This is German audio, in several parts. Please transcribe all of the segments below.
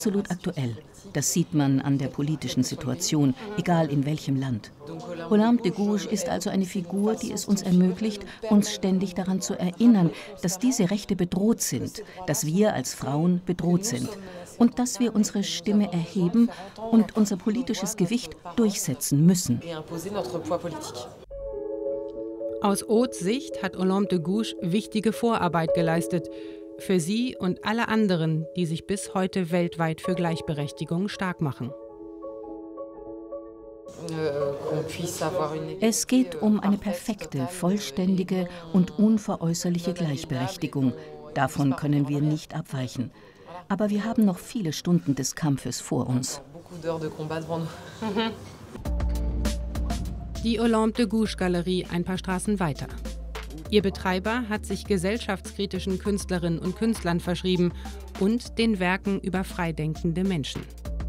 Absolut aktuell. Das sieht man an der politischen Situation, egal in welchem Land. Olympe de Gouges ist also eine Figur, die es uns ermöglicht, uns ständig daran zu erinnern, dass diese Rechte bedroht sind, dass wir als Frauen bedroht sind und dass wir unsere Stimme erheben und unser politisches Gewicht durchsetzen müssen. Aus Hautes Sicht hat Olympe de Gouges wichtige Vorarbeit geleistet. Für sie und alle anderen, die sich bis heute weltweit für Gleichberechtigung stark machen. Es geht um eine perfekte, vollständige und unveräußerliche Gleichberechtigung. Davon können wir nicht abweichen. Aber wir haben noch viele Stunden des Kampfes vor uns. Die Olympe de Gouges Galerie ein paar Straßen weiter. Ihr Betreiber hat sich gesellschaftskritischen Künstlerinnen und Künstlern verschrieben und den Werken über freidenkende Menschen.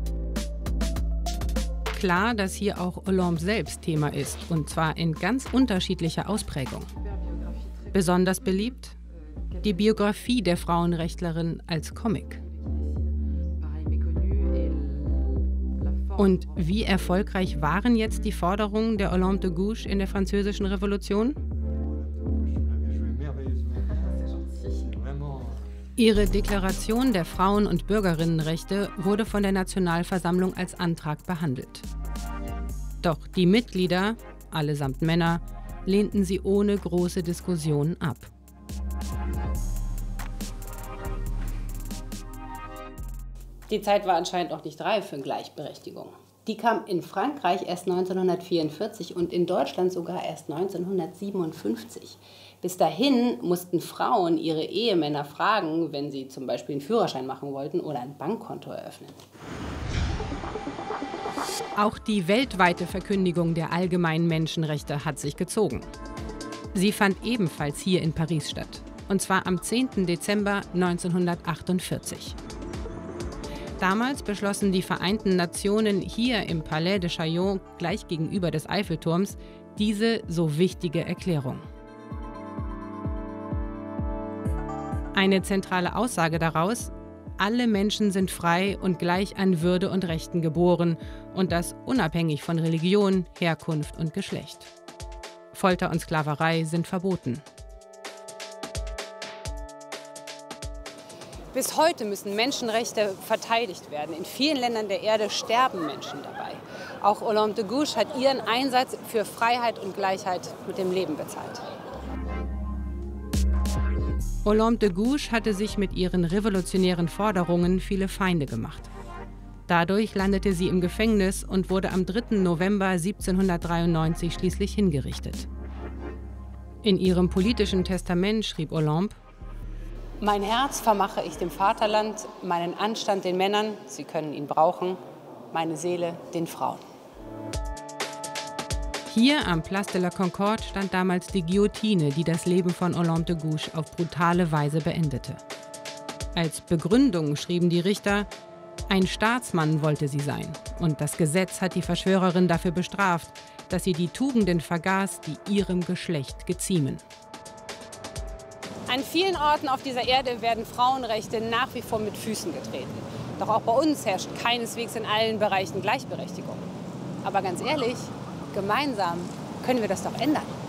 Klar, dass hier auch Olympe selbst Thema ist, und zwar in ganz unterschiedlicher Ausprägung. Besonders beliebt die Biografie der Frauenrechtlerin als Comic. Und wie erfolgreich waren jetzt die Forderungen der Olympe de Gouges in der Französischen Revolution? Ihre Deklaration der Frauen- und Bürgerinnenrechte wurde von der Nationalversammlung als Antrag behandelt. Doch die Mitglieder, allesamt Männer, lehnten sie ohne große Diskussion ab. Die Zeit war anscheinend noch nicht reif für Gleichberechtigung. Die kam in Frankreich erst 1944 und in Deutschland sogar erst 1957. Bis dahin mussten Frauen ihre Ehemänner fragen, wenn sie zum Beispiel einen Führerschein machen wollten oder ein Bankkonto eröffnen. Auch die weltweite Verkündigung der allgemeinen Menschenrechte hat sich gezogen. Sie fand ebenfalls hier in Paris statt, und zwar am 10. Dezember 1948. Damals beschlossen die Vereinten Nationen hier im Palais de Chaillot, gleich gegenüber des Eiffelturms, diese so wichtige Erklärung. Eine zentrale Aussage daraus: Alle Menschen sind frei und gleich an Würde und Rechten geboren, und das unabhängig von Religion, Herkunft und Geschlecht. Folter und Sklaverei sind verboten. Bis heute müssen Menschenrechte verteidigt werden. In vielen Ländern der Erde sterben Menschen dabei. Auch Olympe de Gouges hat ihren Einsatz für Freiheit und Gleichheit mit dem Leben bezahlt. Olympe de Gouges hatte sich mit ihren revolutionären Forderungen viele Feinde gemacht. Dadurch landete sie im Gefängnis und wurde am 3. November 1793 schließlich hingerichtet. In ihrem politischen Testament schrieb Olympe: Mein Herz vermache ich dem Vaterland, meinen Anstand den Männern, sie können ihn brauchen, meine Seele den Frauen. Hier am Place de la Concorde stand damals die Guillotine, die das Leben von Olympe de Gouges auf brutale Weise beendete. Als Begründung schrieben die Richter: Ein Staatsmann wollte sie sein, und das Gesetz hat die Verschwörerin dafür bestraft, dass sie die Tugenden vergaß, die ihrem Geschlecht geziemen. An vielen Orten auf dieser Erde werden Frauenrechte nach wie vor mit Füßen getreten. Doch auch bei uns herrscht keineswegs in allen Bereichen Gleichberechtigung. Aber ganz ehrlich, gemeinsam können wir das doch ändern.